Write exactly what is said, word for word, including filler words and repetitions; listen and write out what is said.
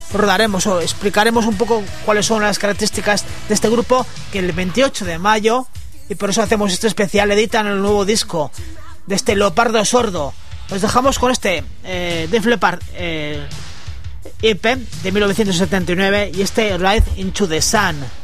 rodaremos o explicaremos un poco cuáles son las características de este grupo, que el veintiocho de mayo, y por eso hacemos este especial, editan el nuevo disco de este Leopardo Sordo. Os dejamos con este eh, Def Leppard eh, E P de mil novecientos setenta y nueve y este Ride into the Sun.